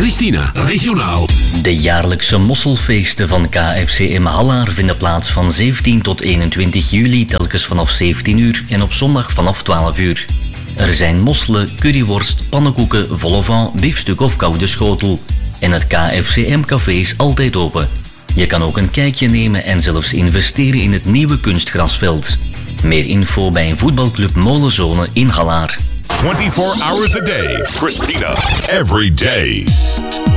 Christina, regionaal. De jaarlijkse mosselfeesten van KFCM Hallaar vinden plaats van 17 tot 21 juli, telkens vanaf 17 uur en op zondag vanaf 12 uur. Er zijn mosselen, curryworst, pannenkoeken, vol au vent, biefstuk of koude schotel. En het KFCM-café is altijd open. Je kan ook een kijkje nemen en zelfs investeren in het nieuwe kunstgrasveld. Meer info bij voetbalclub Molenzone in Hallaar. 24 hours a day. Christina, every day.